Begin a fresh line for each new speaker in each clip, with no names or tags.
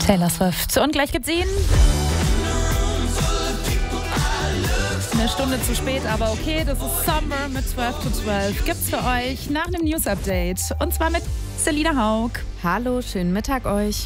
Taylor Swift. Und gleich gibt's ihn. Eine Stunde zu spät, aber okay, das ist Summer mit 12 to 12. Gibt's für euch nach einem News-Update. Und zwar mit Selina Haug.
Hallo, schönen Mittag euch.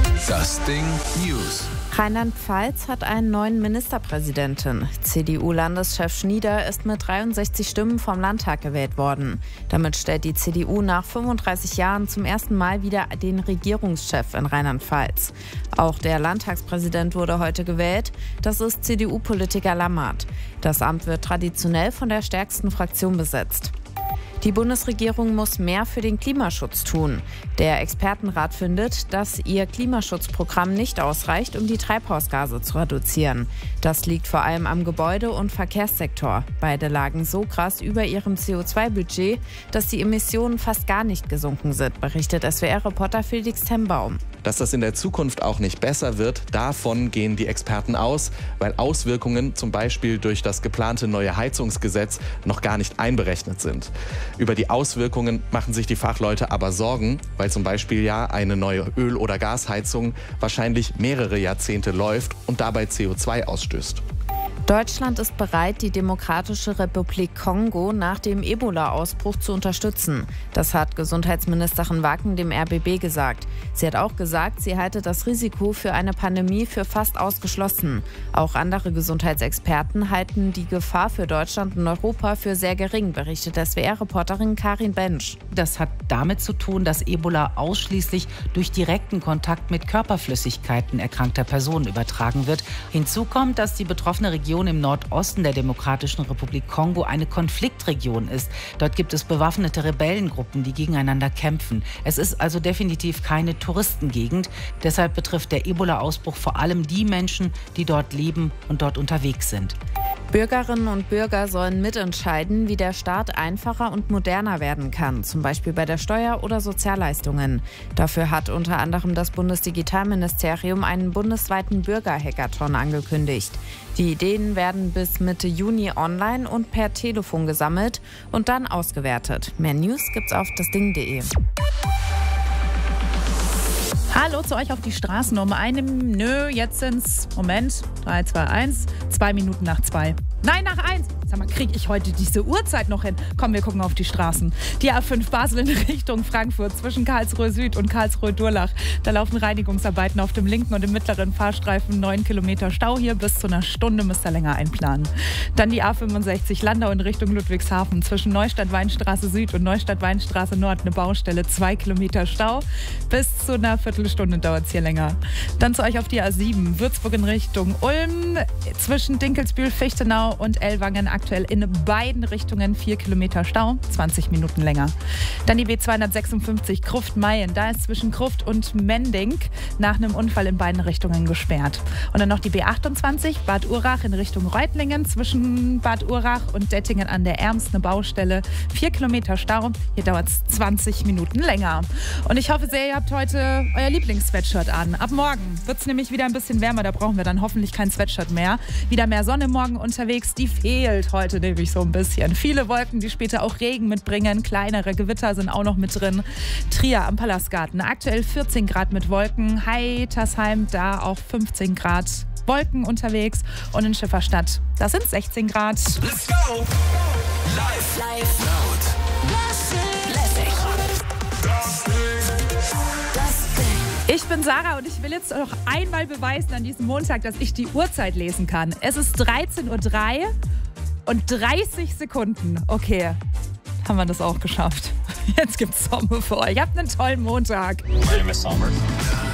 Das Ding News.
Rheinland-Pfalz hat einen neuen Ministerpräsidenten. CDU-Landeschef Schnieder ist mit 63 Stimmen vom Landtag gewählt worden. Damit stellt die CDU nach 35 Jahren zum ersten Mal wieder den Regierungschef in Rheinland-Pfalz. Auch der Landtagspräsident wurde heute gewählt. Das ist CDU-Politiker Lammert. Das Amt wird traditionell von der stärksten Fraktion besetzt. Die Bundesregierung muss mehr für den Klimaschutz tun. Der Expertenrat findet, dass ihr Klimaschutzprogramm nicht ausreicht, um die Treibhausgase zu reduzieren. Das liegt vor allem am Gebäude- und Verkehrssektor. Beide lagen so krass über ihrem CO2-Budget, dass die Emissionen fast gar nicht gesunken sind, berichtet SWR-Reporter Felix Tembaum.
Dass das in der Zukunft auch nicht besser wird, davon gehen die Experten aus, weil Auswirkungen zum Beispiel durch das geplante neue Heizungsgesetz noch gar nicht einberechnet sind. Über die Auswirkungen machen sich die Fachleute aber Sorgen, weil zum Beispiel ja eine neue Öl- oder Gasheizung wahrscheinlich mehrere Jahrzehnte läuft und dabei CO2 ausstößt.
Deutschland ist bereit, die Demokratische Republik Kongo nach dem Ebola-Ausbruch zu unterstützen. Das hat Gesundheitsministerin Wacken dem RBB gesagt. Sie hat auch gesagt, sie halte das Risiko für eine Pandemie für fast ausgeschlossen. Auch andere Gesundheitsexperten halten die Gefahr für Deutschland und Europa für sehr gering, berichtet SWR-Reporterin Karin Bensch.
Das hat damit zu tun, dass Ebola ausschließlich durch direkten Kontakt mit Körperflüssigkeiten erkrankter Personen übertragen wird. Hinzu kommt, dass die betroffene Region im Nordosten der Demokratischen Republik Kongo eine Konfliktregion ist. Dort gibt es bewaffnete Rebellengruppen, die gegeneinander kämpfen. Es ist also definitiv keine Touristengegend. Deshalb betrifft der Ebola-Ausbruch vor allem die Menschen, die dort leben und dort unterwegs sind.
Bürgerinnen und Bürger sollen mitentscheiden, wie der Staat einfacher und moderner werden kann, zum Beispiel bei der Steuer- oder Sozialleistungen. Dafür hat unter anderem das Bundesdigitalministerium einen bundesweiten Bürger-Hackathon angekündigt. Die Ideen werden bis Mitte Juni online und per Telefon gesammelt und dann ausgewertet. Mehr News gibt's auf dasding.de.
Hallo zu euch auf die Straßen jetzt sind's, 3, 2, 1, 2 Minuten nach 2. Nein, nach 1. Sag mal, kriege ich heute diese Uhrzeit noch hin? Komm, wir gucken auf die Straßen. Die A5 Basel in Richtung Frankfurt zwischen Karlsruhe Süd und Karlsruhe Durlach. Da laufen Reinigungsarbeiten auf dem linken und im mittleren Fahrstreifen. 9 Kilometer Stau hier, bis zu einer Stunde müsst ihr länger einplanen. Dann die A65 Landau in Richtung Ludwigshafen zwischen Neustadt-Weinstraße Süd und Neustadt-Weinstraße Nord eine Baustelle. 2 Kilometer Stau, bis zu einer Viertelstunde dauert es hier länger. Dann zu euch auf die A7 Würzburg in Richtung Ulm zwischen Dinkelsbühl, Fichtenau und Ellwangen aktuell in beiden Richtungen 4 Kilometer Stau, 20 Minuten länger. Dann die B256 Gruft-Mayen, da ist zwischen Gruft und Mending nach einem Unfall in beiden Richtungen gesperrt. Und dann noch die B28 Bad Urach in Richtung Reutlingen zwischen Bad Urach und Dettingen an der Erms eine Baustelle, 4 Kilometer Stau, hier dauert es 20 Minuten länger. Und ich hoffe sehr, ihr habt heute euer Lieblings-Sweatshirt an. Ab morgen wird es nämlich wieder ein bisschen wärmer, da brauchen wir dann hoffentlich kein Sweatshirt mehr. Wieder mehr Sonne morgen unterwegs. Die fehlt heute nämlich so ein bisschen. Viele Wolken, die später auch Regen mitbringen. Kleinere Gewitter sind auch noch mit drin. Trier am Palastgarten. Aktuell 14 Grad mit Wolken. Heitersheim, da auch 15 Grad Wolken unterwegs. Und in Schifferstadt, da sind 16 Grad.
Let's go! Live. Laut.
Ich bin Sarah und ich will jetzt noch einmal beweisen an diesem Montag, dass ich die Uhrzeit lesen kann. Es ist 13:03 Uhr und 30 Sekunden. Okay, haben wir das auch geschafft. Jetzt gibt's Sommer für euch. Habt einen tollen Montag.
My name is Summer.